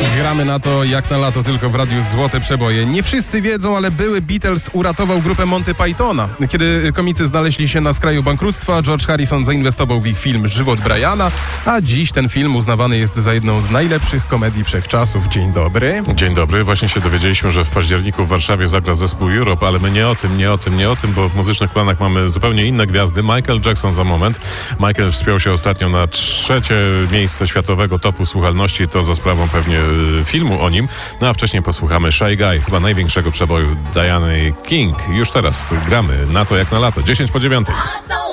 Gramy na to jak na lato tylko w Radiu Złote Przeboje. Nie wszyscy wiedzą, ale były Beatles uratował grupę Monty Pythona. Kiedy komicy znaleźli się na skraju bankructwa, George Harrison zainwestował w ich film Żywot Briana, a dziś ten film uznawany jest za jedną z najlepszych komedii wszechczasów. Dzień dobry. Dzień dobry. Właśnie się dowiedzieliśmy, że w październiku w Warszawie zagra zespół Europe, ale my nie o tym, bo w muzycznych planach mamy zupełnie inne gwiazdy. Michael Jackson za moment. Michael wspiął się ostatnio na 3. miejsce światowego topu słuchalności, to za sprawą pewnie filmu o nim. No a wcześniej posłuchamy Shy Guy, chyba największego przeboju Diany King. Już teraz gramy na to jak na lato. 10 po 9.